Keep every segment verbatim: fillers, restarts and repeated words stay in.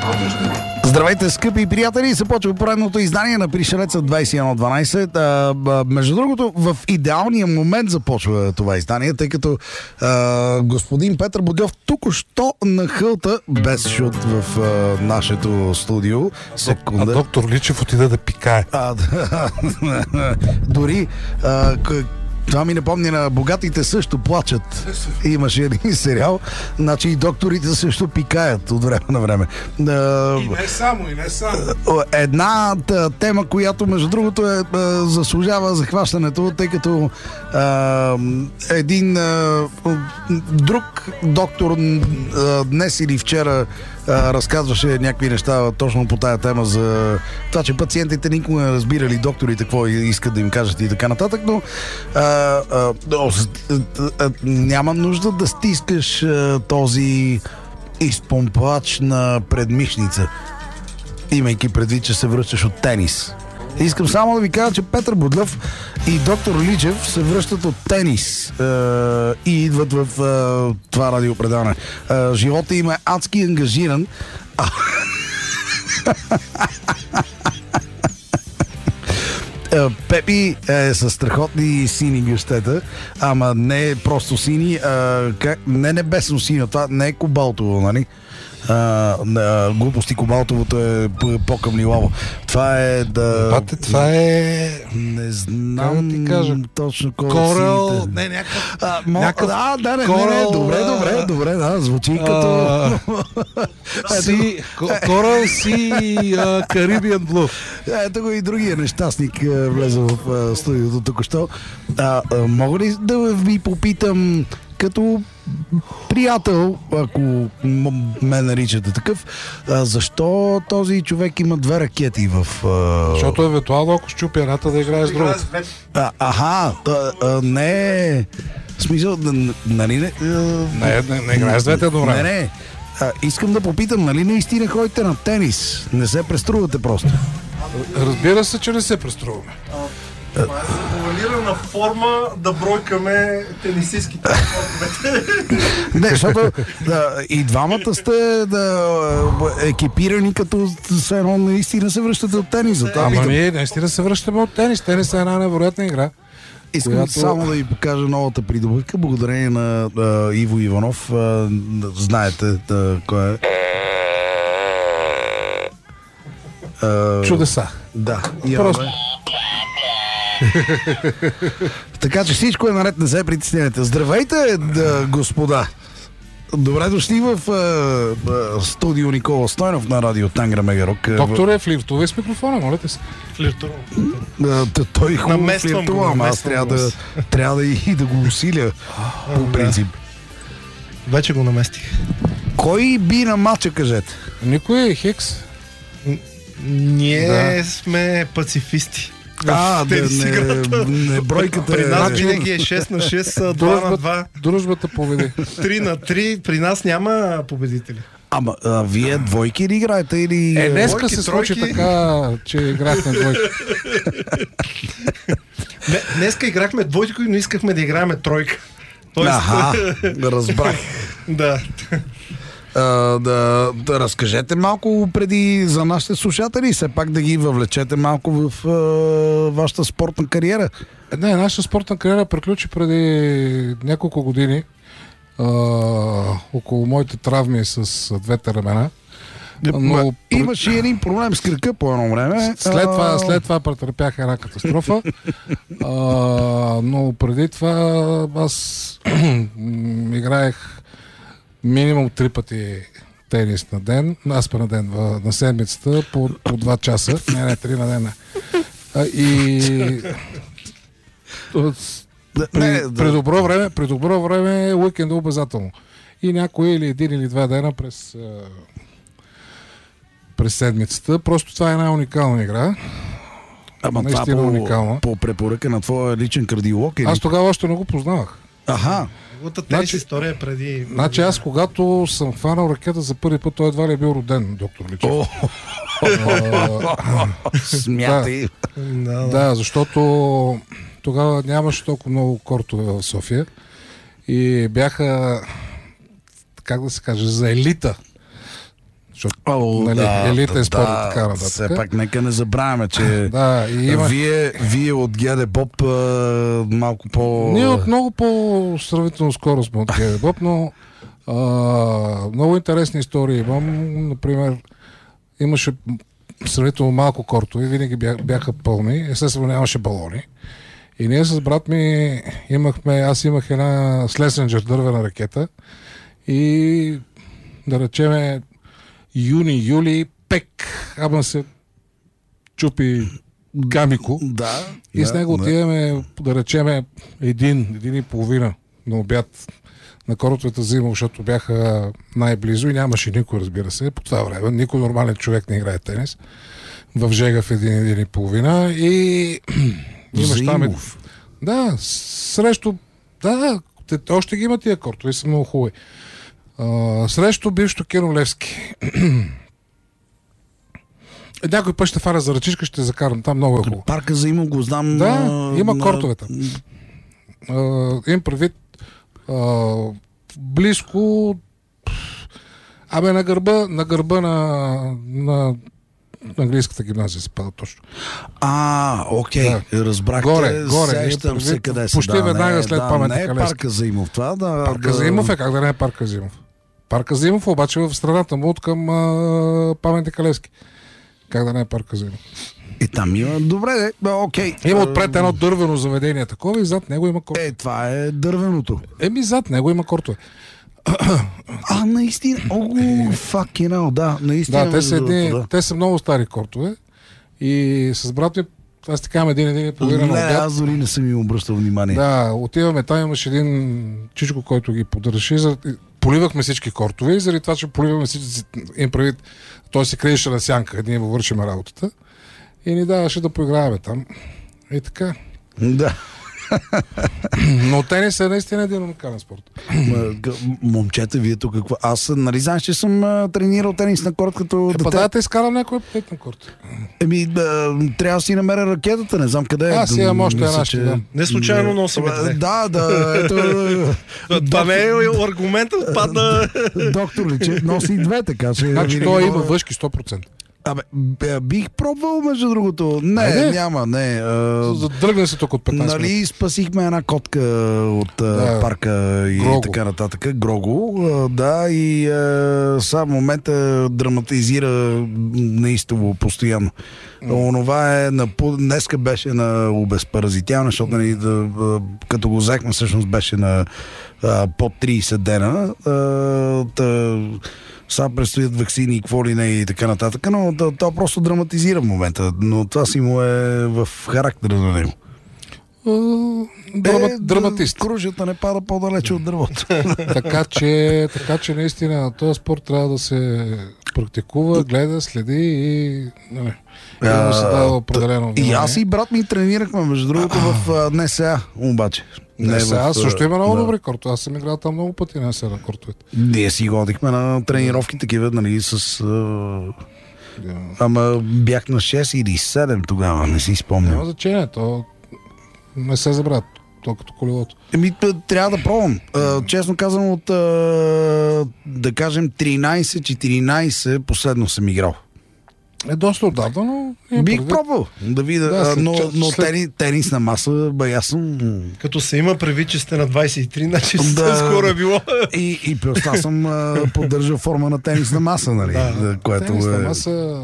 Здравейте, скъпи приятели! Започва поредното издание на Пришелеца двайсет и едно дванайсет. А, а, между другото, в идеалния момент започва това издание, тъй като а, господин Петър Бодльов току-що нахълта без шут в а, нашето студио. Секунда. А доктор Личев отида да пикае. А, дори а, това ми напомня на Богатите също плачат. Имаше един сериал. Значи и докторите също пикаят от време на време. И не само, и не само. Една тема, която между другото е, заслужава захващането, тъй като а, един а, друг доктор а, днес или вчера а, разказваше някакви неща точно по тая тема за това, че пациентите никога не разбирали докторите какво искат да им кажат и така нататък, но а, а, а, а, няма нужда да стискаш а, този изпомпач на предмишница, имайки предвид, че се връщаш от тенис. Искам само да ви кажа, че Петър Бодльов и доктор Личев се връщат от тенис е, и идват в е, това радиопредаване. Е, живота им е адски ангажиран. А... Пепи е със страхотни сини гъщета, ама не е просто сини, а, как, не небесно сино, това не е кобалтово, нали? А, а, глупости, кобалтовото е по-къмнилаво. Това е да... Бате, това е... Не знам ти кажа? Точно кой Корал... Не, някакъв... А, мо... някакъв... А, да, не, корал... не, не, добре, добре, добре, да, звучи като... Си... Корал си... Карибиан Блу. Ето го и другия нещастник влезе в студиото току-що. А, а, мога ли да ви попитам, като приятел, ако ме наричате такъв, а, защо този човек има две ракети в... А... Защото евентуално, ако щупи едната, да играе с другата. А, аха, а, а, не... В смисъл, нали не... Не, не, не играе с двете едновременно. Не, не. А, искам да попитам, нали наистина ходите на тенис? Не се преструвате просто? Разбира се, че не се преструваме. Това е формулирана форма да бройкаме тенисистските спортовете. Не, защото да, и двамата сте да, екипирани, като все едно наистина се връщате от тениса. Ама ние наистина се връщаме от тенис. Тенис е една невероятна игра. Искам която... само да ви покажа новата придобивка, благодарение на а, Иво Иванов. А, знаете да, кой е. А, Чудеса. Да. Просто... Така че всичко е наред, не се притеснявайте. Здравейте, да, господа! Добре дошли в а, а, студио Никола Стойнов на радио Тангра Мегарок. Докторе, флиртувай с микрофона, молете се. Флиртувам. Той хубаво флиртува, ама аз трябва да, трябва да и да го усиля по принцип. Вече го наместих. Кой би на матча, кажете? Никой е Хекс. Ние Да. сме пацифисти. А, да, не, не бройката При е... нас значи- винаги е шест на шест, два на два, Дружбата победи. три на три. При нас няма победители. Ама, а, вие двойки ли играете или... Е, днеска Двойки, се случи тройки. така, че играхме двойки. Не, днеска играхме двойки, но искахме да играем тройка. Тоест, Аха, разбрах. да. А, да, да разкажете малко преди за нашите слушатели, все пак да ги въвлечете малко в а, вашата спортна кариера. Не, нашата спортна кариера приключи преди няколко години а, около моите травми с двете ramена. Но... Имаше и един проблем с кръка по едно време. След това, след това претърпях една катастрофа. А, но преди това аз играех минимум три пъти тенис на ден, аз на ден, на седмицата, по, по два часа. Не, не, три на ден. А, и при, не, да. при добро време, при добро време уикенда обязателно. И някой или един или два дена през през седмицата. Просто това е една уникална игра. Ама това по, по препоръка на твоя личен кардиолог или? Аз тогава още не го познавах. Аха. Неговата тенис значи, история преди... Значи аз когато съм хванал ракета за първи път, той едва ли е бил роден, доктор Личев. Смятай. Да, да, защото тогава нямаше толкова много кортове в София и бяха, как да се каже, за елита. защото О, нали, да, елитен да, спорт да, и така нататък. Все пак нека не забравяме, че Да, и имах... вие, вие от ГД Боб а, малко по... Ние от много по-сравнително скоро сме от ГД Боб, но а, много интересни истории имам. Например, имаше сравнително малко кортове, винаги бяха, бяха пълни, естествено нямаше балони. И ние с брат ми имахме, аз имах една Слесенджер дървена ракета и да речеме юни-юли пек, ама се чупи гамико. Да. И да, с него да. отиваме, да речеме, един, един и половина на обяд на кортовете зима, защото бяха най-близо и нямаше никой, разбира се, по това време. Никой нормален човек не играе тенис. В Жега в един, един и половина и имаш там... Е... Да, срещу... Да, да, те, още ги има тия кортове, са много хубави. А, срещу бившото Кино Левски. Някой път ще фаря за ръчичка, ще закарам там, много е хубаво. Парка за има го знам. Да, а, има на... кортове там. Uh, им предвид uh, близко абе на гърба на гърба на, на английската гимназия се пада точно. А, окей, да. Разбрахте. Горе, горе. Сещам се къде се. Почти да, веднага не, след да, паметника Не е Парка Заимов това, да. Парка да... Заимов е, как да не е Парка Заимов. Парка Заимов обаче в страната му от към а, паметника Левски. Как да не е Парка Заимов. И там има, добре, де, окей. Има отпред едно дървено заведение такова и зад него има кортове. Е, това е дървеното. Еми зад него има кортове. А, наистина. О, fucking hell, да, наистина. Да, те са, едни, да. те са много стари кортове и с брат ми, аз ти казвам един, един и половина на Не, обяд. аз дори не съм им обръщал внимание. Да, отиваме там, имаше един чичко, който ги поддържи. Поливахме всички кортове и заради това, че поливаме всички, им правит, той се криеше на сянка, ние му вършиме работата и ни даваше да поиграваме там. И така. Да. Но тенис е наистина един уникален спорт. Момчета, вие тук какво? Аз, нали знаеш, че съм а, тренирал тенис на корт като Е, дете. па да, те изкарам някой път на корт. Еми, да, трябва да си намеря ракетата, не знам къде е. Аз имам още Мисля, една, че- ще дам. Не случайно носиме две. Да, да, ето... Това не е аргументът, падна... Доктор ли, че носи две, така че... Значи винаги той мога- има въшки сто процента. Абе, б- бих пробвал, между другото. Не, Айде. няма, не. А, Задръгне се тук от петнайсет минути. нали, спасихме една котка от а, Да. парка и Грого. така нататък. Грого, а, да, и а, сега в момента драматизира неистово постоянно. Онова е, на, днеска беше на обезпаразитяване, защото нали, да, а, като го взехме, всъщност беше на а, под трийсет дена. А, та, сега предстоят ваксини и какво ли не и така нататък, но то, то просто драматизира в момента, но това си му е в характера на него. Драма, е, драматист. Кружата не пада по-далече от дървото. така, че, така че наистина този спорт трябва да се практикува, гледа, следи и нали, и да му се дава определено И внимание. аз и брат ми тренирахме, между другото, в а, НСА, обаче. Не, сега, в, също има много да. добри кортове. Аз съм играл там много пъти на сега на кортовете. Ние си ходихме на тренировки такива, нали, с... А... Да. Ама бях на шест или седем тогава, не си спомням. Няма значение, то не се забравя, то като колелото. Еми, т- трябва да пробвам. А, честно казвам, от а, да кажем тринайсет-четиринайсет последно съм играл. Е доста отдавна, но имам Бих предвид. пробвал да видя, Да, а, след но, час- но след- тени, тенис на маса, бе, аз съм... Като се има предвид, че сте на двайсет и три, значи Да. скоро е било. И, и плюс аз съм а, поддържал форма на тенис на маса, нали? Да. Да, което Тенис на е... маса...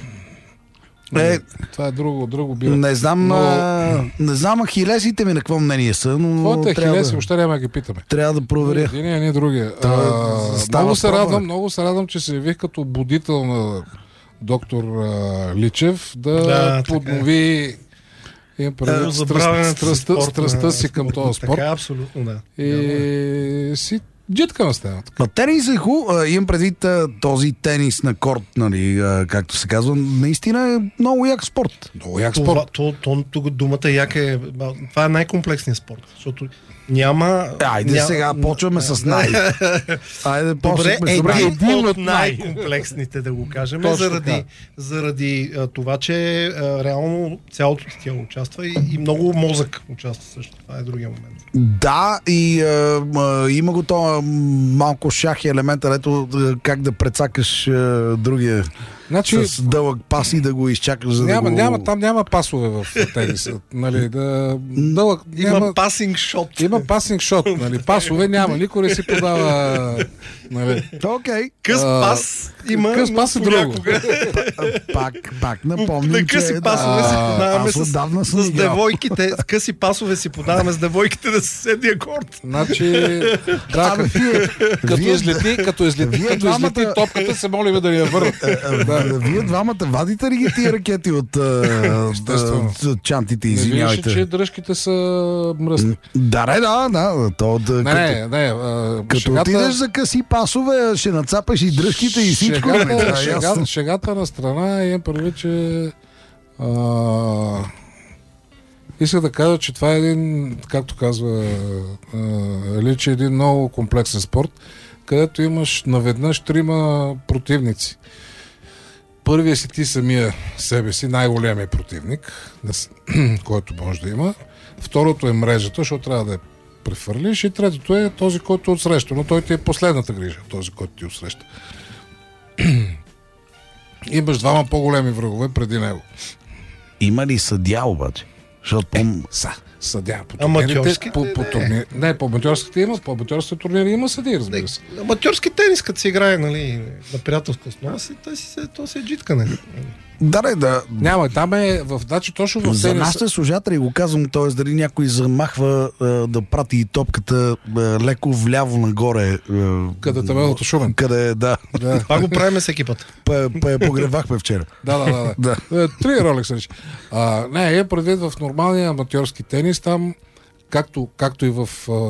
Е, Това е друго, друго бира. не знам, Но- а, не знам ахилесите ми на какво мнение са, но Твоите трябва, хилеси, да, въобще няма да ги питаме. трябва да проверя. Един а не другия. Та, А, става много се проба. радвам, много се радвам, че се явих като будител на доктор а, Личев да, Да, поднови имам предвид Забравянето страст, с страстта, спорт страстта на- си към този спорт. Така, абсолютно, да. И си джитка на стена. Ма тенис е хубаво. Имам предвид а, този тенис на корт, нали, а, както се казва. Наистина е много як спорт. Много як Това, спорт. то, то, тук думата як е... Това е най-комплексният спорт, защото няма... Айде ня- сега, почваме с най. Айде, Добре, почваме с един, най. един от от най- най-комплексните, да го кажем, Точно заради, така. заради а, това, че а, реално цялото ти тяло участва и, и много мозък участва също. Това е другия момент. Да, и а, а, има го това има малко шах и елемента, ето как да прецакаш а, другия Значи, с дълъг пас и да го изчакаш, за няма, да го... няма, там няма пасове в тениса. Нали, да, дълъг, Има няма, пасинг шот. има пасинг шот. Нали, пасове няма. Никой не си подава. Нали. Окей. Къс А, пас има. къс пас е друго. Пак, пак напомням, На къси че пасове си да, подаваме аз с, отдавна съм с играл. девойките. С къси пасове си подаваме с девойките на съседния корт. Значи, да, Абе, вие, като вие, излети, като излети, Вие като излети двамата- топката, се молим да ни я върнат. да. Вие двамата вадите ли ги тия ракети от а, Естествено. а, чантите, Не виждаш, извинявайте? че дръжките са мръсни. Да, не, да, да. То, да Не, като, не, не. а, като шегата- отидеш за къси пасове, ще нацапаш и дръжките и всичко. нали, това Шегата, е ясно. шегата, шегата на страна имам предвид, че а, исках да кажа, че това е един, както казва а, Личи, един много комплексен спорт, където имаш наведнъж трима противници. Първият си ти самия себе си, най-големият противник, който може да има. Второто е мрежата, защото трябва да я префърлиш. И третото е този, който отсреща. Но той ти е последната грижа, този, който ти отсреща. Имаш двама по-големи врагове преди него. Има ли съдя обаче? Защото пом... Са, съдя. По Аматьорските, турнирите, по, по турнир... Не, по аматьорските има, по аматьорските турнири има съди, разбира се. Аматьорски тенис, като се играе, нали, на приятелска основа, си, то, си, то се е джиткане. Да, не, да. Няма, там е в дачи точно в За тениса. нашите служатели го казвам, т.е. дали някой замахва а, да прати топката а, леко вляво нагоре. А, Къде табелото Шумен. Къде, да. Да, Това го правим с екипата. П- п- Погревахме вчера. да, да. да, да. Да. Е, Три ролекса. речи. А, не, е предвид в нормалния аматьорски тенис, там, както, както и в а,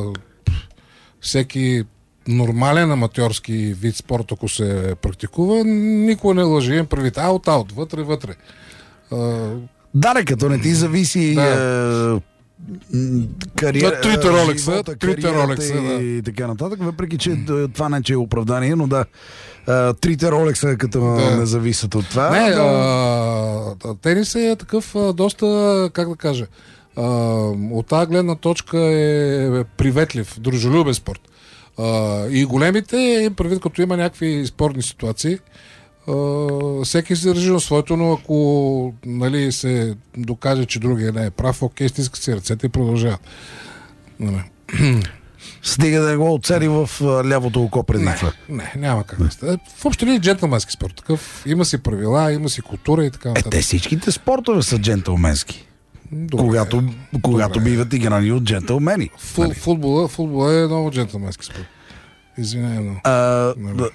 всеки нормален аматьорски вид спорт, ако се практикува, никой не лъжи. Имам предвид аут-аут, вътре-вътре. А, Да, не, като не ти зависи Да. а, м, кариера, Да, трите Ролекса, живота, трите кариерата Ролекса, и така нататък, въпреки че д- това не че е оправдание, но да, а, трите Ролекса като Да. не зависят от това. Не, да. а, тенис е такъв а, доста, как да кажа, а, от тази гледна точка е приветлив, дружелюбен спорт. А, и големите, им предвид, като има някакви спорни ситуации, а, всеки се държи на своето, но ако нали, се докаже, че другия не е прав, окей, стискат си ръцете и продължават. Нали. Стига да го оцели в а, лявото око преди това. Не, няма как да стане. Въобще ли е джентълменски спорт? Такъв, има си правила, има си култура и така Е, нататък. те всичките спортове са джентълменски. Добре. Когато, когато Добре. биват играни от джентълмени. Фу, футбола, футбола е много джентълменски спорт. Извинявай много. А, Нали. да,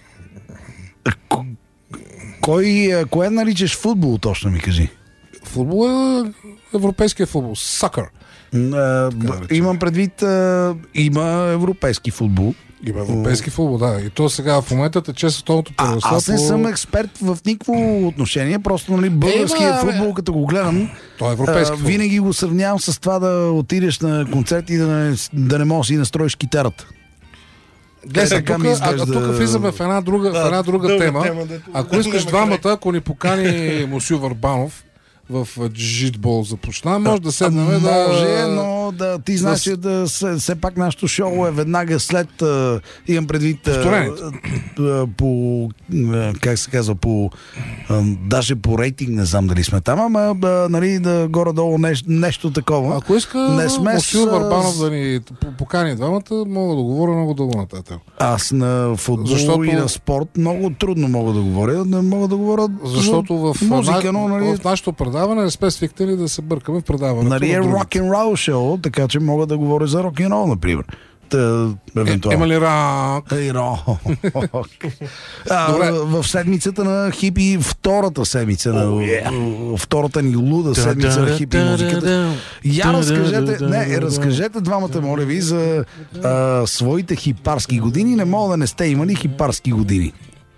к- кой, а, кое наричаш футбол, точно ми кажи? Футбол е европейския футбол. Сакър. М, а, б- наричам. имам предвид, а, има европейски футбол. Има европейски футбол, да. И то сега в момента тече световното А, първенство. аз не по- съм експерт в никакво отношение, просто нали, българския Е, бе, футбол, като го гледам, То е европейски а, футбол. винаги го сравнявам с това да отидеш на концерт и да не, да не можеш да си настроиш китарата. Гледай, така тук, ми а, изглежда- а тук влизаме в една друга, в една друга дълга тема. тема, дето- Ако искаш няма двамата, край. ако ни покани Мусю Върбанов в джитбол започна, може да седнем да... Може, но да, ти знаеш, да- че да, все, все пак нашото шоу е веднага след, а, имам предвид, а, Повторението. а, по, а, как се казва, по, а, даже по рейтинг, не знам дали сме там, ама а, нали, да горе-долу нещо, нещо такова. Ако иска Не сме Мусю с- Върбанов да ни п- покани двамата, мога да говоря много дълго на тази тема. Аз на футбол Защото- и на спорт много трудно мога да говоря, не мога да говоря Защото в, музика, на, но нали, в нашото предаване не сме свикнали да се бъркаме в предаването. нали е на другите. рок-н-рол шоу, така че мога да говоря за рок-н-рол, например. Та, евентуално. Има ли рак? Ей, рок. А, Добре. в седмицата на хипи, втората седмица, на, втората ни луда седмица на хипи музиката. Я разкажете, не, разкажете двамата, моля ви, за а, своите хипарски години. Не мога да не сте имали хипарски години.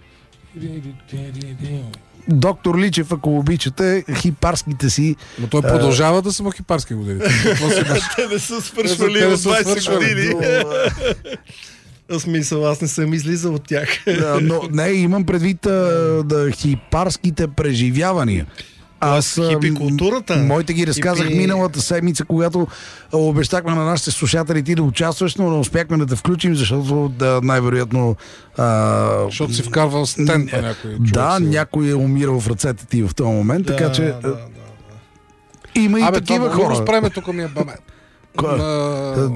Доктор Личев, ако обичате, хипарските си. Но той продължава да са му хипарски години. Какво си имаш? Те не са Те свършвали не от са двайсет свършвали. години. Но, В смисъл, аз не съм излизал от тях. да, но не, имам предвид а, да, хипарските преживявания. Аз хипи културата. Моите ги разказах хипи... миналата седмица, когато обещахме на нашите слушатели ти да участваш, но не успяхме да те включим, защото да, най-вероятно... А... Защото си вкарвал стенд на някой човек. Да, си. някой е умирал в ръцете ти в този момент, Да, така че... да, да, да. Има и Абе, такива това хора. спреме тук ми е баме. Кой? На...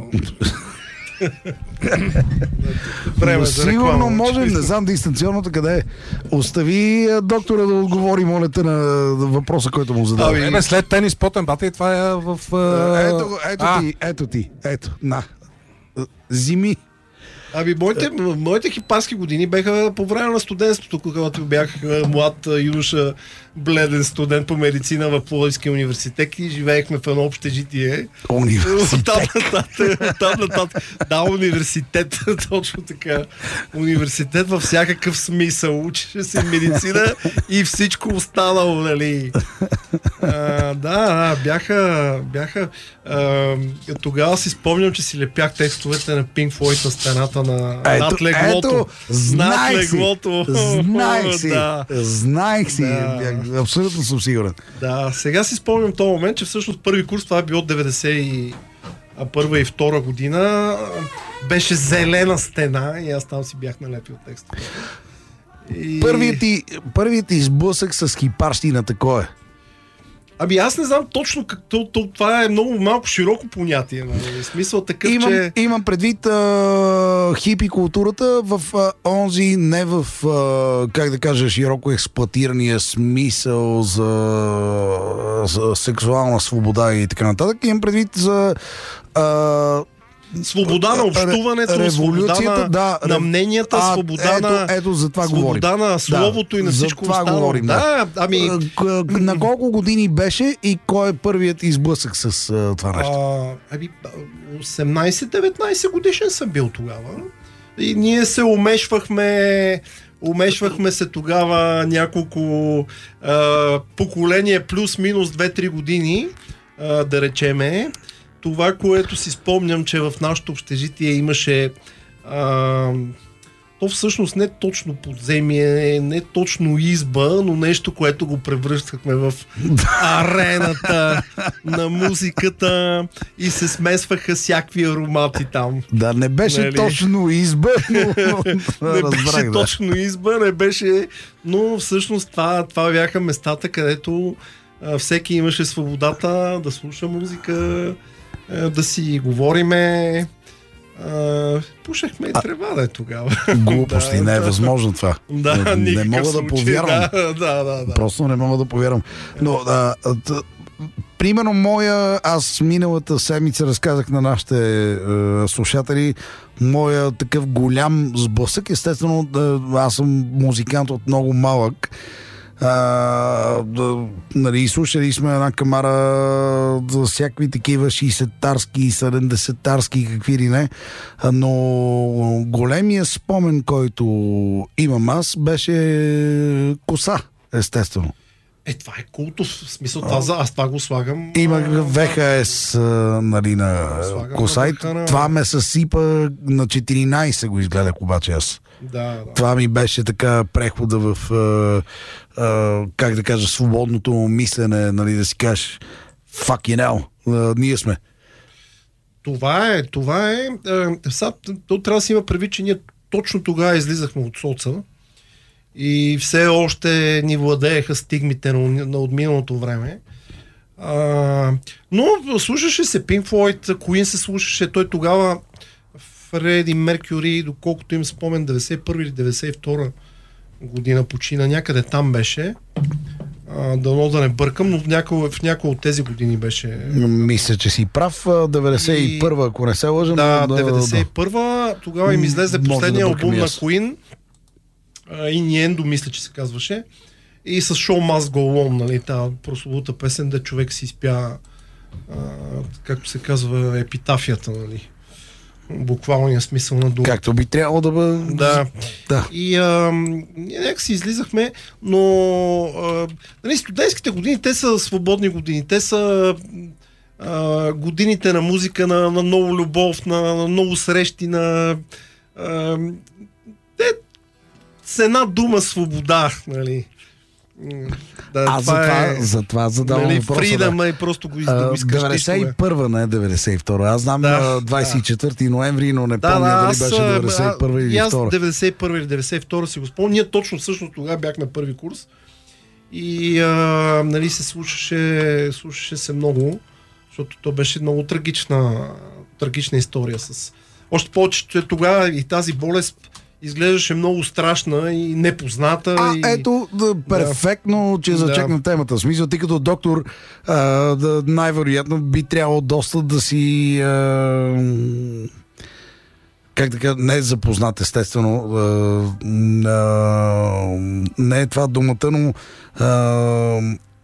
Време Но за сигурно реклама, може, очевидно. не знам дистанционното къде е. Остави а, доктора да отговори, моля те, на въпроса, който му задава. Ами, Ебе, след тенис, потен бата и това е в... а, Ето, го, ето а, ти, ето ти, ето, на. Зими. Ами, моите, моите хипарски години беха по време на студентството, когато бях а, млад а, юноша, бледен студент по медицина в Пловдивския университет и живеехме в едно общежитие. Университет. Оттам нататък, оттам нататък. Да, университет, точно така. Университет във всякакъв смисъл. Учеше се медицина и всичко останало, нали. А, да, да, бяха, бяха а, тогава си спомням, че си лепях текстовете на Pink Floyd на стената на Ето, над леглото. ето, знаех над си, леглото. знаех си, Да. знаех си, Да. абсолютно съм сигурен. Да, сега си спомням този момент, че всъщност първи курс, това е било деветдесет и първа и втора година, беше зелена стена и аз там си бях налепил текста. И... Първият ти, първият ти сблъсък с хипарщината кой е? Ами аз не знам точно как то, то, това е много малко широко понятие. Нали? В смисъл такъв, Имам, че... имам предвид а, хипи културата в а, онзи, не в, а, как да кажа, широко експлоатирания смисъл за, за сексуална свобода и така нататък. Имам предвид за а, Свобода на общуването, свобода на, да, на мненията, а, свобода ето, на, ето за това свобода говорим. на словото Да, и на за всичко това останало. говорим, да, ами... К- на колко години беше и кой е първият изблъсък с а, това нещо? А, ами, осемнайсет-деветнайсет годишен съм бил тогава. И ние се умешвахме, умешвахме се тогава няколко а, поколения, плюс-минус две-три години, а, да речеме. Това, което си спомням, че в нашото общежитие имаше а, то всъщност не точно подземие, не точно изба, но нещо, което го превръщахме в арената на музиката и се смесваха всякакви аромати там. Да, не беше Нали? точно изба, но, но Не разбрах, беше да. точно изба, не беше, но всъщност това, това бяха местата, където а, всеки имаше свободата да слуша музика, а, да си говориме. Uh, пушехме и трева, да е тогава. Глупости, Да, не е да. възможно това. Да, не, не никакъв мога да случай. повярвам. Да, да, да, да. Просто не мога да повярвам. Но, а, а, т- примерно, моя, аз миналата седмица разказах на нашите е, слушатели, моя такъв голям сблъсък. Естествено, да, аз съм музикант от много малък. А, да, нали, слушали сме една камара за всякакви такива шейсетарски, седемдесетарски, какви ли не, а, но големия спомен, който имам аз, беше коса, естествено. Е, това е култов. В смисъл, това, за- аз това го слагам. Имах В Х С а, нали, на Слагам коса на и върха на- това ме съсипа на четиринайсет го изгледах обаче аз. Да, да. Това ми беше така прехода в, а, а, как да кажа, свободното мислене, нали, да си кажеш fucking hell, а, ние сме. Това е, това е. е сега, то трябва да си има предвид, че ние точно тогава излизахме от соца и все още ни владееха стигмите на, на отминалото време. А, но слушаше се Pink Floyd, Queen се слушаше, той тогава Фреди Меркюри, доколкото им спомен, деветдесет и първа или деветдесет и втора година почина, някъде там беше. А, дано да не бъркам, но в някои, в някои от тези години беше. Мисля, че си прав. а, деветдесет и първа, ако не се лъжа. Да, но деветдесет и първа, тогава им излезе Може да последния бъркам албум и на аз. Queen, Innuendo, мисля, че се казваше, и с Show Must Go On, нали, тази прословута песен, да човек си изпя, а, както се казва, епитафията, нали, буквалния смисъл на дума. Както би трябвало да бъде. Да. Да. И а, ние някак си излизахме, но а, нали, студентските години, те са свободни години, те са а, годините на музика, на, на много любов, на, на много срещи, на а, те, с една дума свобода, нали. Да, Аз за това, е, за това задавам нали, въпроса. фридъм Да. и просто го да го искаш. деветдесет и първа, не деветдесет и втора. Аз знам Да, да, двадесет и четвърти ноември, но не Да, помня да, дали аз, беше деветдесет и първа или и аз втора. деветдесет и първа или деветдесет и втора си го спомням. Ние точно всъщност тогава бяхме първи курс и а, нали, се слушаше, слушаше се много, защото то беше много трагична, трагична история. С... Още повече, че тогава и тази болест изглеждаше много страшна и непозната. А, и... ето, да, перфектно, че зачекна Да. темата. В смисъл, ти като доктор, а, да, най-вероятно би трябвало доста да си... А, как така, не е запознат, естествено. А, а, не е това думата, но а,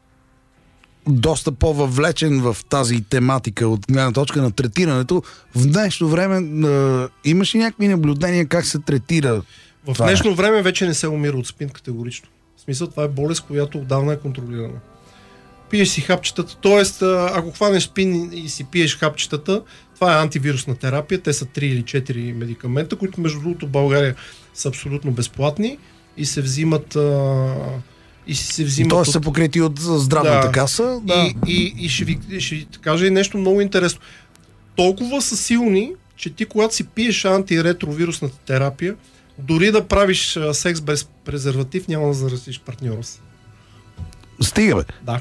доста по-въвлечен в тази тематика от гледна точка на третирането. В днешно време а, имаш ли някакви наблюдения как се третира? В това днешно време вече не се умира от спин категорично. В смисъл, това е болест, която отдавна е контролирана. Пиеш си хапчетата, т.е. ако хванеш спин и си пиеш хапчетата, това е антивирусна терапия, те са три или четири медикамента, които между другото в България са абсолютно безплатни и се взимат а, и се взимат Тоест от... са покрити от здравната Да. каса. Да. И, и, и ще, ви, ще ви кажа и нещо много интересно. Толкова са силни, че ти когато си пиеш антиретровирусната терапия, дори да правиш а, секс без презерватив, няма да заразиш партньора си. Стига, бе. Да.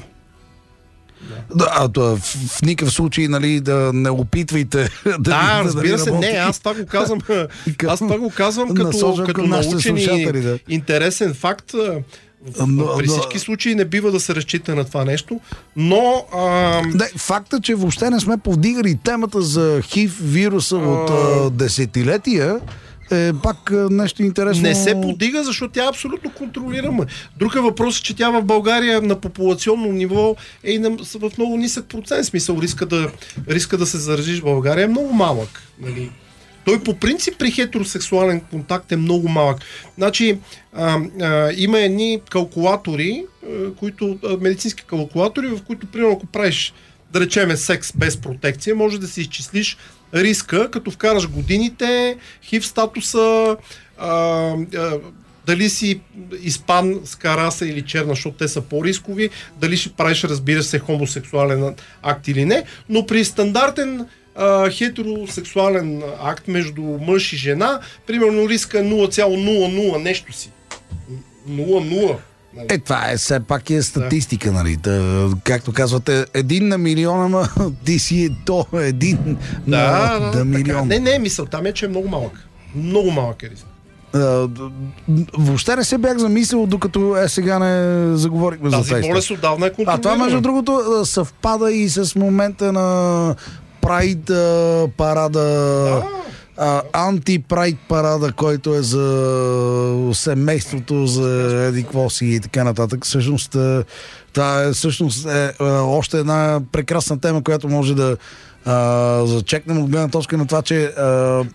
Да, а, да, в, в никакъв случай, нали, да не опитвайте да, Да, ви- разбира ви се, работи. не, аз това го казвам, аз това го казвам като, Насочвам като към нашите научен и слушатели, да. интересен факт. В, Но- при но- всички случаи не бива да се разчита на това нещо, но а, Не, факта, че въобще не сме повдигали темата за хив вируса от а, десетилетия, е пак а, нещо интересно. не се подига, защото тя е абсолютно контролирама. Друг е въпрос, че тя в България на популационно ниво е и на, в много нисък процент. Смисъл, риска да, риска да се заразиш в България е много малък. Нали? Той по принцип при хетеросексуален контакт е много малък. Значи, а, а, има едни калкулатори, а, които, а, медицински калкулатори, в които, примерно, ако правиш, да речеме, секс без протекция, може да си изчислиш риска, като вкараш годините, хив статуса, а, а, дали си испанска раса или черна, защото те са по-рискови, дали ще правиш, разбира се, хомосексуален акт или не, но при стандартен а, хетеросексуален акт между мъж и жена, примерно риска е нула цяло нула нула нещо си. нула нула. Е, това е все пак е статистика, нали? Да, както казвате, един на милион, ама ти си то един на, Да, да, на милион. така. Не, не, мисълта ми е, че е много малък. Много малък е риск. А, д- въобще не се бях замислил, докато е сега не заговорихме за Тази това. болест отдавна е А контролирана. това, между другото, а, съвпада и с момента на Прайд а, парада, Да. а, анти-Прайд парада, който е за семейството, за едикво си и така нататък. Всъщност, а, това е, всъщност е а, още една прекрасна тема, която може да а, зачекнем от гледна точка на това, че а,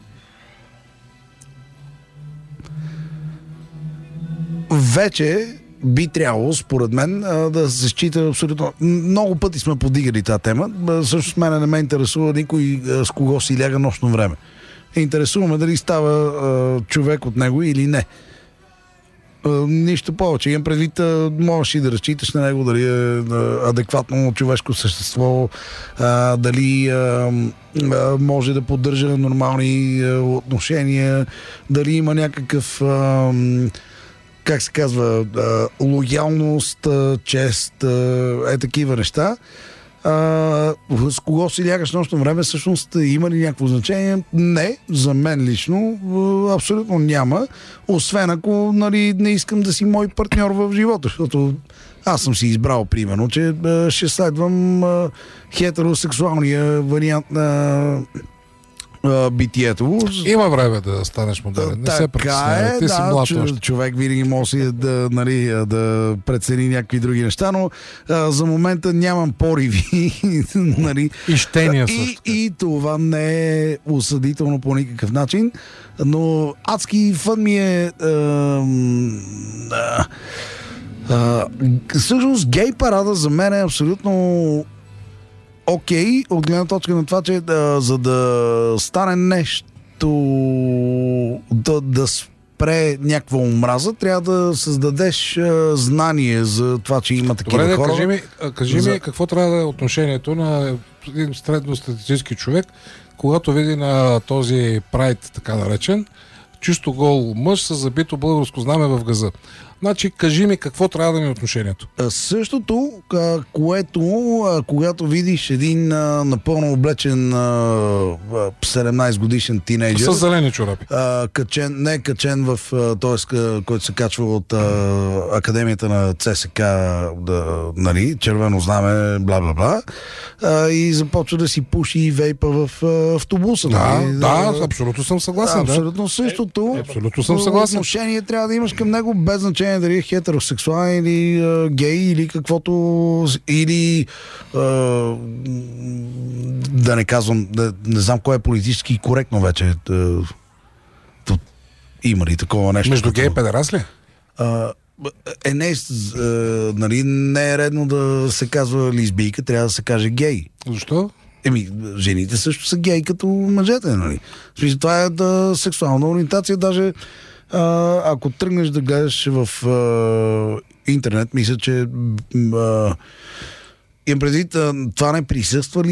вече би трябвало, според мен, а, да се счита абсолютно... Много пъти сме подигали тази тема. А, Също с мен не ме интересува никой а, с кого си ляга нощно време. Интересуваме дали става а, човек от него или не. А, нищо повече. Имам предвид, а, можеш и да разчиташ на него, дали е а, адекватно човешко същество, а, дали а, а, може да поддържа нормални а, отношения, дали има някакъв... А, как се казва, а, лоялност, а, чест, а, е такива неща. А, с кого си лягаш нощно време, всъщност има ли някакво значение? Не, за мен лично а, абсолютно няма, освен ако, нали, не искам да си мой партньор в живота, защото аз съм си избрал, примерно, че а, ще следвам а, хетеросексуалния вариант на а, битието. Има време да станеш модерен. Не се притеснявай. Ти си млад чу- още. човек винаги може си да, нали, да прецени някакви други неща, но а, за момента нямам пориви. Нали. И щения И, също. и това не е осъдително по никакъв начин, но адски фън ми е ам, а, а, всъщност гей парада за мен е абсолютно окей, okay, от гледна точка на това, че да, за да стане нещо, да, да спре някаква омраза, трябва да създадеш а, знание за това, че има такива Добре, хора. Кажи ми, кажи За... ми какво трябва да е отношението на един средностатистически човек, когато види на този прайд, така наречен, чисто гол мъж с забито българско знаме в газа. Значи, кажи ми какво трябва да ми е отношението. Същото, което когато видиш един а, напълно облечен а, седемнайсет годишен тинейджър, с зелени чорапи, а, качен, не качен в, т.е. който се качва от а, Академията на ЦСК, да, нали, червено знаме, бла-бла-бла, а, и започва да си пуши и вейпа в а, автобуса. Да, нали? да, абсолютно съм съгласен. Абсолютно да. същото. Е, абсолютно съм съгласен. Отношение трябва да имаш към него, без значение дали е хетеросексуален или а, гей, или каквото, или а, да не казвам, да, не знам кое е политически коректно вече. Да, има ли такова нещо? Между гей и педерас ли? А, е, не, а, нали, не е редно да се казва лесбийка, трябва да се каже гей. Защо? Еми, жените също са гей като мъжете, нали? В смисъл, това е да, сексуална ориентация, даже а, ако тръгнеш да гледаш в а, интернет, мисля, че а, им предвид, а, това не присъства ли